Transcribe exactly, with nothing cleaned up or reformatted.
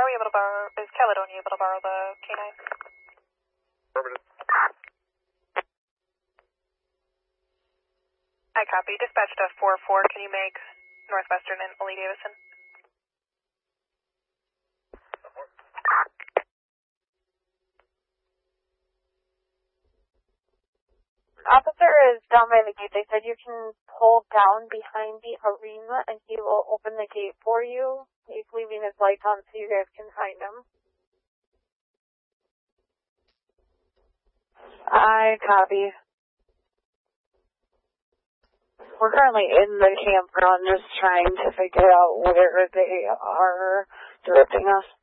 we able to borrow, is Caledonia able to borrow the K nine? Affirmative. I copy. Dispatch to four four, can you make Northwestern and Lee Davison? Officer is down by the gate. They said you can pull down behind the arena and he will open the gate for you. He's leaving his lights on so you guys can find him. I copy. We're currently in the campground just trying to figure out where they are directing us.